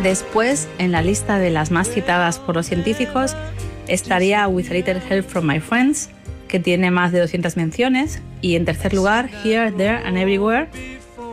Después, en la lista de las más citadas por los científicos, estaría With a Little Help from My Friends, que tiene más de 200 menciones. Y en tercer lugar, Here, There and Everywhere,